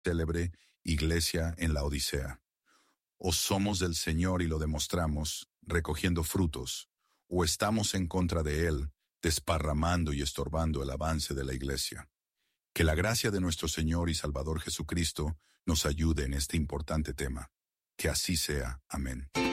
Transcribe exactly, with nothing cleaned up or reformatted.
célebre iglesia en la Odisea. O somos del Señor y lo demostramos, recogiendo frutos, o estamos en contra de Él, desparramando y estorbando el avance de la iglesia. Que la gracia de nuestro Señor y Salvador Jesucristo nos ayude en este importante tema. Que así sea. Amén.